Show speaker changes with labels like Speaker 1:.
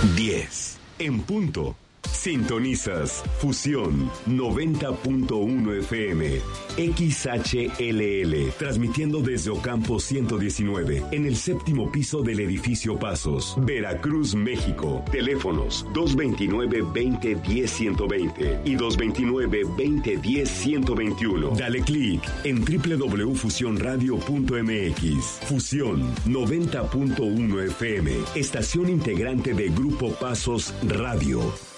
Speaker 1: 10 en punto. Sintonizas Fusión 90.1 FM, XHLL, transmitiendo desde Ocampo 119, en el séptimo piso del edificio Pasos, Veracruz, México. Teléfonos 229-2010-120 y 229-2010-121. Dale clic en www.fusionradio.mx. Fusión 90.1 FM, estación integrante de Grupo Pasos Radio.